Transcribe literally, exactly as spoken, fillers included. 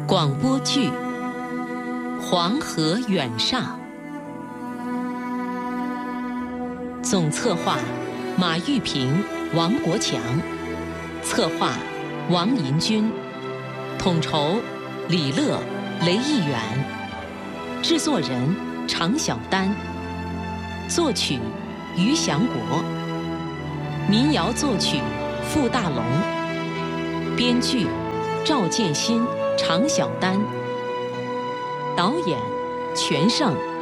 广播剧《黄河远上》，总策划马玉平、王国强，策划王银军，统筹李乐、雷毅远，制作人常晓丹，作曲于祥国，民谣作曲傅大龙，编剧赵建新、常晓丹，导演全胜。